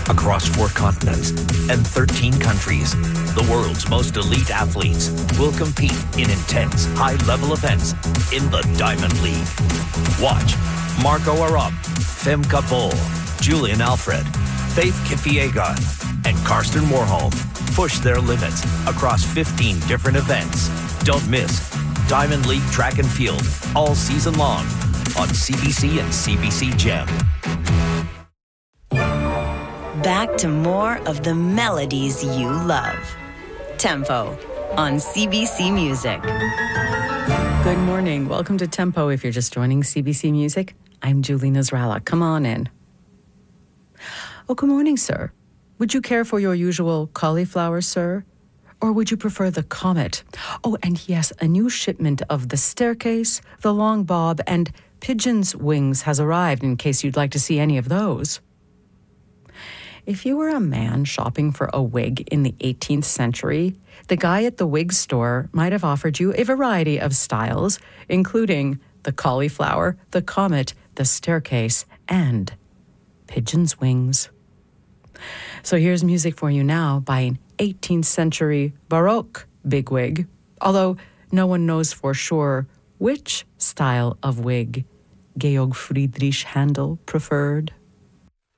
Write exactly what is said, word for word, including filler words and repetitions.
across four continents and thirteen countries. The world's most elite athletes will compete in intense, high-level events in the Diamond League. Watch Marco Arop, Femke Bol, Julian Alfred, Faith Kipyegon, and Karsten Warholm push their limits across fifteen different events. Don't miss Diamond League Track and Field all season long on C B C and C B C Gem. Back to more of the melodies you love. Tempo on C B C Music. Good morning. Welcome to Tempo. If you're just joining C B C Music, I'm Julie Nasrallah. Come on in. Oh, good morning, sir. Would you care for your usual cauliflower, sir? Or would you prefer the Comet? Oh, and yes, a new shipment of the Staircase, the Long Bob, and Pigeon's Wings has arrived in case you'd like to see any of those. If you were a man shopping for a wig in the eighteenth century, the guy at the wig store might have offered you a variety of styles, including the cauliflower, the Comet, the Staircase, and Pigeon's Wings. So here's music for you now by an eighteenth century Baroque bigwig, although no one knows for sure which style of wig Georg Friedrich Handel preferred.